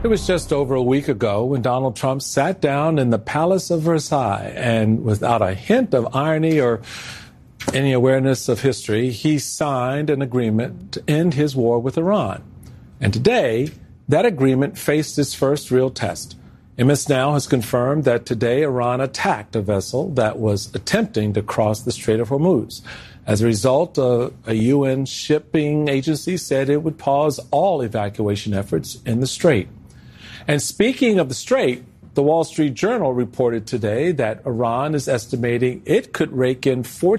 It was just over a week ago when Donald Trump sat down in the Palace of Versailles and, without a hint of irony or any awareness of history, he signed an agreement to end his war with Iran. And today, that agreement faced its first real test. MS Now has confirmed that today Iran attacked a vessel that was attempting to cross the Strait of Hormuz. As a result, a UN shipping agency said it would pause all evacuation efforts in the strait. And speaking of the strait, the Wall Street Journal reported today that Iran is estimating it could rake in